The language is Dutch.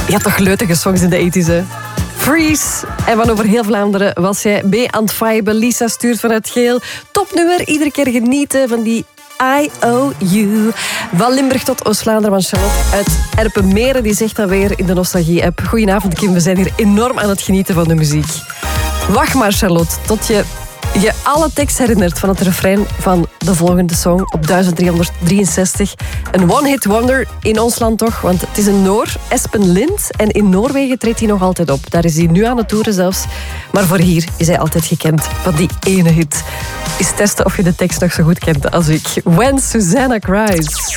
Je had toch leutige songs in de 80's, hè? Freeze. En van over heel Vlaanderen was jij mee aan het viben. Lisa stuurt vanuit Geel. Topnummer. Iedere keer genieten van die IOU. Van Limburg tot Oost-Vlaanderen, van Charlotte uit Erpenmeren. Die zegt dat weer in de Nostalgie-app. Goedenavond, Kim. We zijn hier enorm aan het genieten van de muziek. Wacht maar, Charlotte, tot je alle tekst herinnert van het refrein van de volgende song op 1363. Een one-hit wonder in ons land toch, want het is een Noor, Espen Lind. En in Noorwegen treedt hij nog altijd op. Daar is hij nu aan het toeren zelfs. Maar voor hier is hij altijd gekend van die ene hit. Eens testen of je de tekst nog zo goed kent als ik. When Susanna Cries.